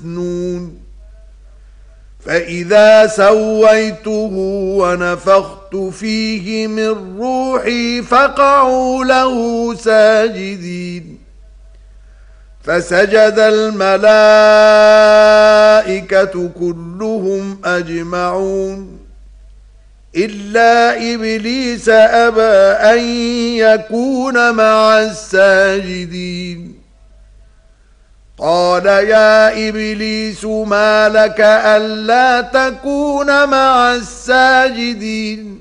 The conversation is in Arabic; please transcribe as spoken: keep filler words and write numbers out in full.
نون فإذا سويته ونفخت فيه من روحي فقعوا له ساجدين فسجد الملائكة كلهم أجمعون إلا إبليس أبى أن يكون مع الساجدين قال يا إبليس ما لك ألا تكون مع الساجدين